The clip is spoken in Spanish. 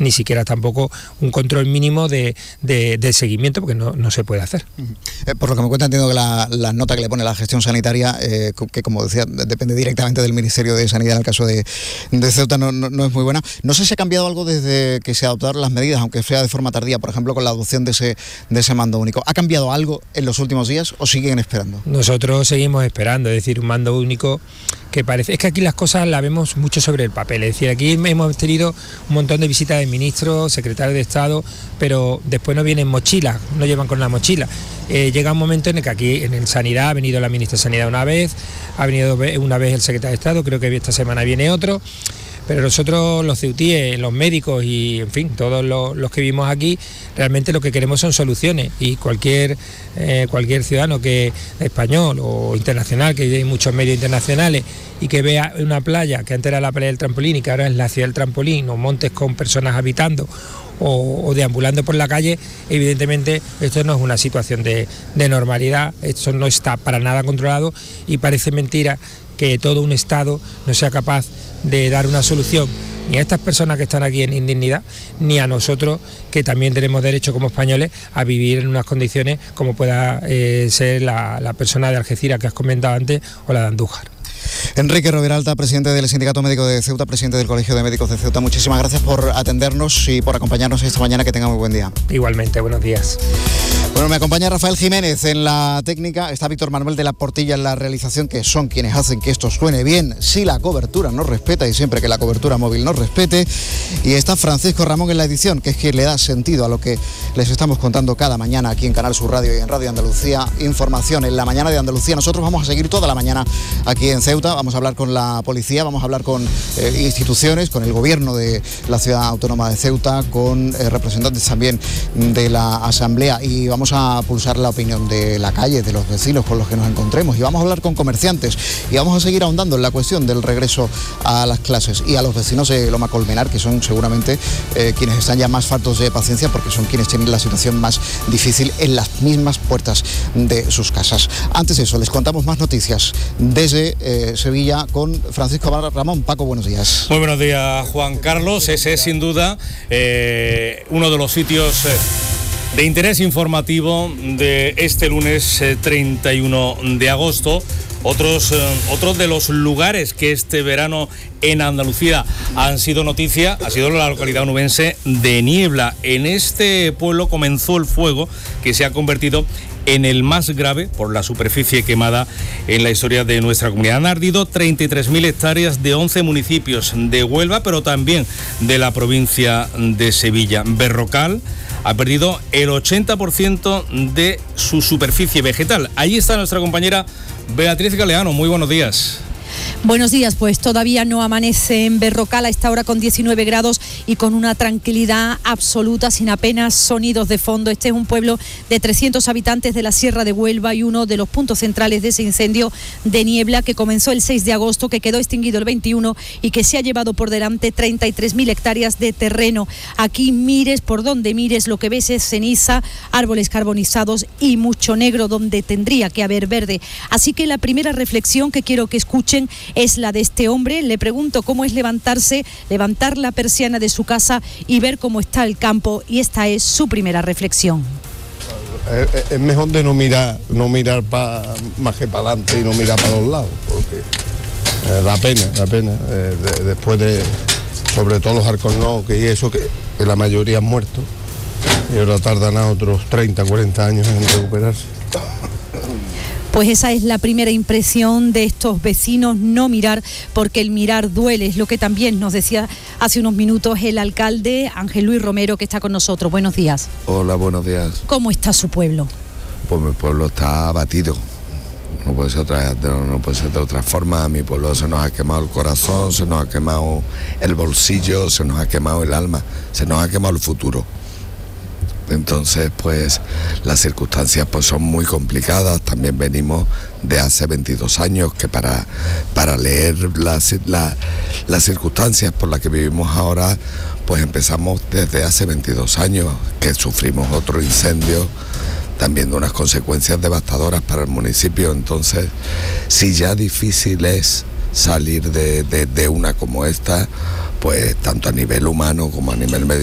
ni siquiera tampoco un control mínimo de seguimiento, porque no se puede hacer. Por lo que me cuenta, entiendo que la nota que le pone la gestión sanitaria, que como decía, depende directamente del Ministerio de Sanidad en el caso de Ceuta, no es muy buena. No sé si ha cambiado algo desde que se adoptaron las medidas, aunque sea de forma tardía, por ejemplo, con la adopción de ese mando único. ¿Ha cambiado algo en los últimos días o siguen esperando? Nosotros seguimos esperando, es decir, un mando único que parece... Es que aquí las cosas las vemos mucho sobre el papel, es decir, aquí hemos tenido un montón de visitas de ministros, secretarios de Estado, pero después no vienen mochilas, no llevan con la mochila. Llega un momento en el que aquí en Sanidad ha venido la ministra de Sanidad una vez, ha venido una vez el secretario de Estado, creo que esta semana viene otro, pero nosotros los ceutíes, los médicos y en fin, todos los que vivimos aquí, realmente lo que queremos son soluciones, y cualquier ciudadano que español o internacional, que hay muchos medios internacionales, y que vea una playa que antes era la playa del trampolín y que ahora es la ciudad del trampolín, o montes con personas habitando o deambulando por la calle, evidentemente esto no es una situación de normalidad, esto no está para nada controlado, y parece mentira que todo un Estado no sea capaz de dar una solución ni a estas personas que están aquí en indignidad, ni a nosotros, que también tenemos derecho como españoles a vivir en unas condiciones como pueda ser la persona de Algeciras que has comentado antes, o la de Andújar. Enrique Roviralta, presidente del Sindicato Médico de Ceuta, presidente del Colegio de Médicos de Ceuta, muchísimas gracias por atendernos y por acompañarnos esta mañana. Que tenga muy buen día. Igualmente, buenos días. Bueno, me acompaña Rafael Jiménez en la técnica, está Víctor Manuel de la Portilla en la realización, que son quienes hacen que esto suene bien si la cobertura nos respeta y siempre que la cobertura móvil nos respete, y está Francisco Ramón en la edición, que es quien le da sentido a lo que les estamos contando cada mañana aquí en Canal Sur Radio y en Radio Andalucía Información, en la mañana de Andalucía. Nosotros vamos a seguir toda la mañana aquí en Ceuta, vamos a hablar con la policía, vamos a hablar con instituciones, con el gobierno de la ciudad autónoma de Ceuta, con representantes también de la Asamblea, y vamos a pulsar la opinión de la calle, de los vecinos con los que nos encontremos, y vamos a hablar con comerciantes, y vamos a seguir ahondando en la cuestión del regreso a las clases, y a los vecinos de Loma Colmenar, que son seguramente quienes están ya más faltos de paciencia, porque son quienes tienen la situación más difícil en las mismas puertas de sus casas. Antes de eso, les contamos más noticias desde Sevilla con Francisco Ramón. Paco, buenos días. Muy buenos días, Juan Carlos. Ese es sin duda uno de los sitios de interés informativo de este lunes 31 de agosto. Otros de los lugares que este verano en Andalucía han sido noticia ha sido la localidad onubense de Niebla. En este pueblo comenzó el fuego que se ha convertido en el más grave por la superficie quemada en la historia de nuestra comunidad. Han ardido 33.000 hectáreas de 11 municipios de Huelva, pero también de la provincia de Sevilla. Berrocal ha perdido el 80% de su superficie vegetal. Allí está nuestra compañera Beatriz Galeano. Muy buenos días. Buenos días, pues todavía no amanece en Berrocal a esta hora con 19 grados y con una tranquilidad absoluta, sin apenas sonidos de fondo. Este es un pueblo de 300 habitantes de la Sierra de Huelva y uno de los puntos centrales de ese incendio de Niebla que comenzó el 6 de agosto, que quedó extinguido el 21 y que se ha llevado por delante 33.000 hectáreas de terreno. Aquí mires por donde mires, lo que ves es ceniza, árboles carbonizados y mucho negro donde tendría que haber verde. Así que la primera reflexión que quiero que escuchen es la de este hombre. Le pregunto cómo es levantar la persiana de su casa y ver cómo está el campo, y esta es su primera reflexión. Es mejor de no mirar más que para adelante y no mirar para los lados, porque da pena, después de, sobre todo los alcornocos y eso, que la mayoría han muerto y ahora tardan a otros 30, 40 años en recuperarse. Pues esa es la primera impresión de estos vecinos, no mirar, porque el mirar duele, es lo que también nos decía hace unos minutos el alcalde Ángel Luis Romero, que está con nosotros. Buenos días. Hola, buenos días. ¿Cómo está su pueblo? Pues mi pueblo está abatido, no puede ser de otra forma. A mi pueblo se nos ha quemado el corazón, se nos ha quemado el bolsillo, se nos ha quemado el alma, se nos ha quemado el futuro. Entonces, pues las circunstancias pues son muy complicadas. También venimos de hace 22 años que para leer las circunstancias por las que vivimos ahora, pues empezamos desde hace 22 años que sufrimos otro incendio, también de unas consecuencias devastadoras para el municipio. Entonces, si ya difícil es salir de una como esta, pues tanto a nivel humano como a nivel medioambiental,